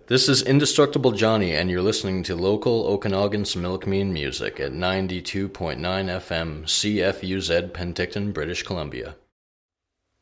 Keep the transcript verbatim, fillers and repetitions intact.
This is Indestructible Johnny, and you're listening to local Okanagan Similkameen music at ninety-two point nine F M C F U Z Penticton, British Columbia.